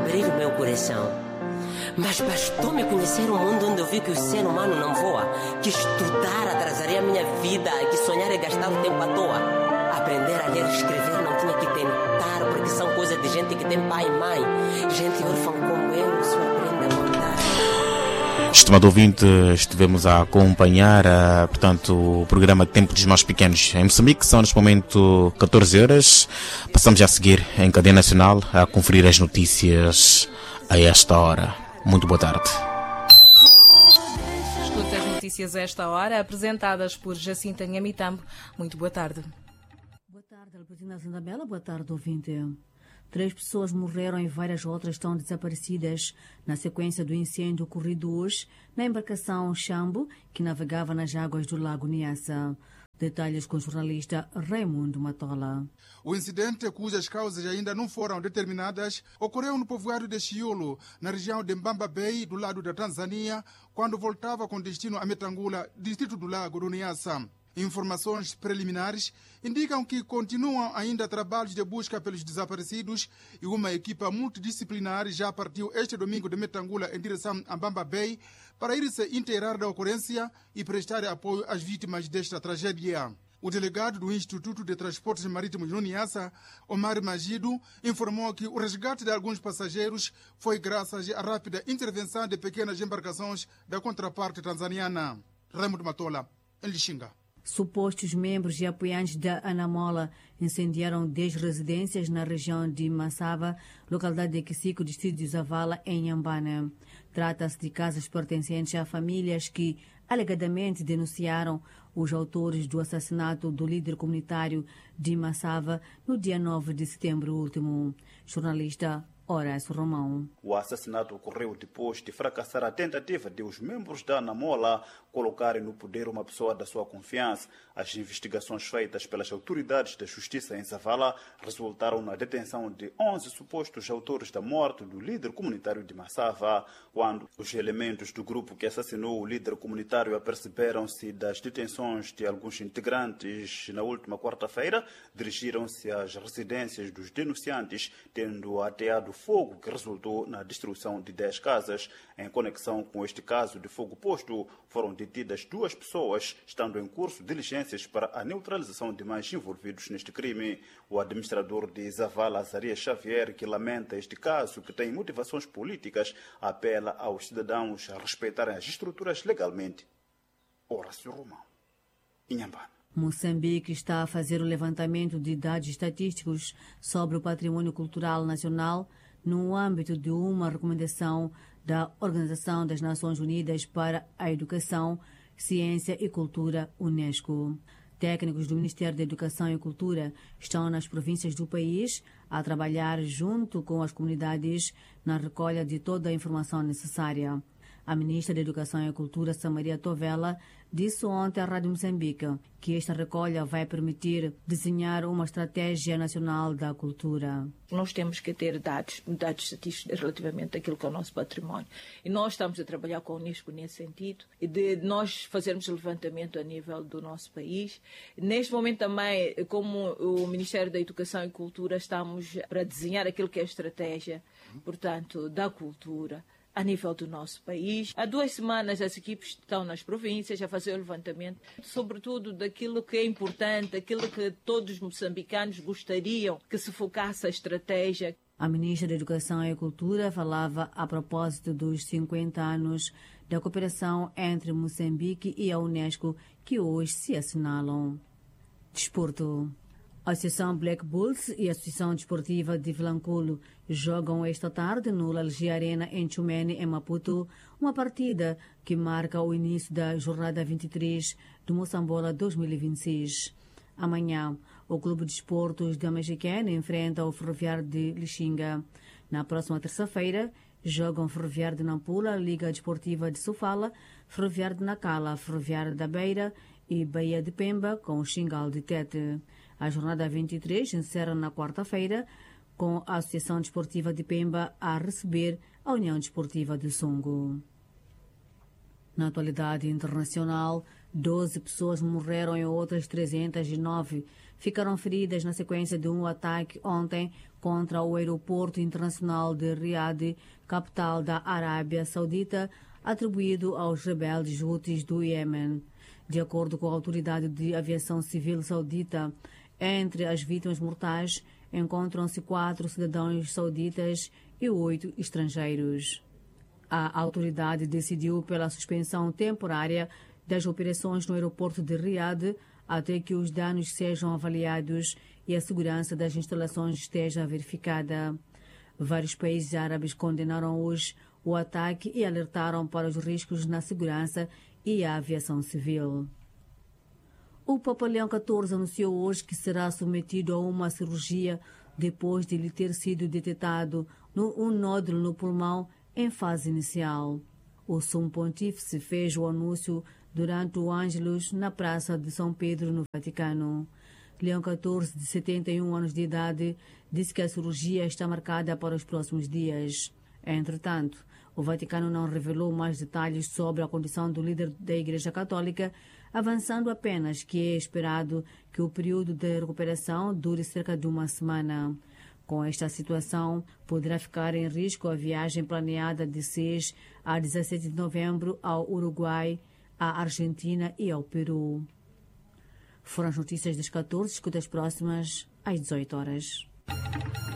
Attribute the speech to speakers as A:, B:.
A: abrir o meu coração. Mas bastou-me conhecer um mundo onde eu vi que o ser humano não voa, que estudar atrasaria a minha vida, que sonhar é gastar o tempo à toa. Aprender a ler e escrever não tinha que tentar, porque são coisas de gente que tem pai e mãe. Gente órfã como eu só aprende a montar.
B: Estimado ouvinte, estivemos a acompanhar, portanto, o programa Tempo dos Mais Pequenos em Moçambique. São neste momento 14 horas. Passamos já a seguir em cadeia nacional a conferir as notícias a esta hora. Muito boa tarde.
C: Escute as notícias a esta hora, apresentadas por Jacinta Nhamitambo. Muito boa tarde.
D: Boa tarde, Albertina Zandabela. Boa tarde, ouvinte. 3 pessoas morreram e várias outras estão desaparecidas na sequência do incêndio ocorrido hoje na embarcação Xambo, que navegava nas águas do Lago Niassa. Detalhes com o jornalista Raimundo Matola.
E: O incidente, cujas causas ainda não foram determinadas, ocorreu no povoado de Chiolo, na região de Mbamba Bay, do lado da Tanzânia, quando voltava com destino a Metangula, distrito do Lago do Niassa. Informações preliminares indicam que continuam ainda trabalhos de busca pelos desaparecidos e uma equipa multidisciplinar já partiu este domingo de Metangula em direção a Mbamba Bay para ir se inteirar da ocorrência e prestar apoio às vítimas desta tragédia. O delegado do Instituto de Transportes Marítimos no Niassa, Omar Magido, informou que o resgate de alguns passageiros foi graças à rápida intervenção de pequenas embarcações da contraparte tanzaniana. Raimundo Matola, em Lixinga.
D: Supostos membros e apoiantes da Anamola incendiaram 10 residências na região de Massava, localidade de Kisico, distrito de Zavala, em Nhambane. Trata-se de casas pertencentes a famílias que alegadamente denunciaram os autores do assassinato do líder comunitário de Massava no dia 9 de setembro último. Jornalista Horácio Romão.
F: O assassinato ocorreu depois de fracassar a tentativa de os membros da Anamola colocarem no poder uma pessoa da sua confiança. As investigações feitas pelas autoridades da justiça em Zavala resultaram na detenção de 11 supostos autores da morte do líder comunitário de Massava. Quando os elementos do grupo que assassinou o líder comunitário aperceberam-se das detenções de alguns integrantes na última quarta-feira, dirigiram-se às residências dos denunciantes, tendo ateado fogo que resultou na destruição de 10 casas. Em conexão com este caso de fogo posto, foram detidas 2 pessoas, estando em curso diligências para a neutralização de mais envolvidos neste crime. O administrador de Zavala, Azarias Xavier, que lamenta este caso, que tem motivações políticas, apela aos cidadãos a respeitarem as estruturas legalmente. Horácio Romão, Inhambane.
D: Moçambique está a fazer o levantamento de dados estatísticos sobre o patrimônio cultural nacional no âmbito de uma recomendação da Organização das Nações Unidas para a Educação, Ciência e Cultura, UNESCO. Técnicos do Ministério da Educação e Cultura estão nas províncias do país a trabalhar junto com as comunidades na recolha de toda a informação necessária. A ministra da Educação e Cultura, Samaria Tovela, disse ontem à Rádio Moçambique que esta recolha vai permitir desenhar uma estratégia nacional da cultura.
G: Nós temos que ter dados estatísticos relativamente àquilo que é o nosso património. E nós estamos a trabalhar com a Unesco nesse sentido, e de nós fazermos levantamento a nível do nosso país. Neste momento também, como o Ministério da Educação e Cultura, estamos para desenhar aquilo que é a estratégia, portanto, da cultura a nível do nosso país. Há 2 semanas as equipes estão nas províncias a fazer o levantamento, sobretudo daquilo que é importante, aquilo que todos os moçambicanos gostariam que se focasse a estratégia.
D: A ministra da Educação e Cultura falava a propósito dos 50 anos da cooperação entre Moçambique e a Unesco, que hoje se assinalam. Desporto. A Associação Black Bulls e a Associação Desportiva de Vilanculo jogam esta tarde no Lalgia Arena em Tchumene, em Maputo, uma partida que marca o início da jornada 23 do Moçambola 2026. Amanhã, o Clube de Esportes da Mexicana enfrenta o Ferroviário de Lixinga. Na próxima terça-feira, jogam Ferroviário de Nampula, Liga Desportiva de Sofala, Ferroviário de Nacala, Ferroviário da Beira e Bahia de Pemba com o Xingal de Tete. A jornada 23 encerra na quarta-feira com a Associação Desportiva de Pemba a receber a União Desportiva de Songo. Na atualidade internacional, 12 pessoas morreram e outras 309 ficaram feridas na sequência de um ataque ontem contra o aeroporto internacional de Riad, capital da Arábia Saudita, atribuído aos rebeldes Houthis do Iêmen. De acordo com a autoridade de aviação civil saudita, entre as vítimas mortais encontram-se 4 cidadãos sauditas e 8 estrangeiros. A autoridade decidiu pela suspensão temporária das operações no aeroporto de Riad até que os danos sejam avaliados e a segurança das instalações esteja verificada. Vários países árabes condenaram hoje o ataque e alertaram para os riscos na segurança e a aviação civil. O Papa Leão XIV anunciou hoje que será submetido a uma cirurgia depois de lhe ter sido detectado um nódulo no pulmão em fase inicial. O Sumo Pontífice fez o anúncio durante o Ângelus na Praça de São Pedro, no Vaticano. Leão XIV, de 71 anos de idade, disse que a cirurgia está marcada para os próximos dias. Entretanto, o Vaticano não revelou mais detalhes sobre a condição do líder da Igreja Católica, avançando apenas que é esperado que o período de recuperação dure cerca de uma semana. Com esta situação, poderá ficar em risco a viagem planeada de 6 a 17 de novembro ao Uruguai, à Argentina e ao Peru. Foram as notícias das 14, escuta as próximas às 18 horas.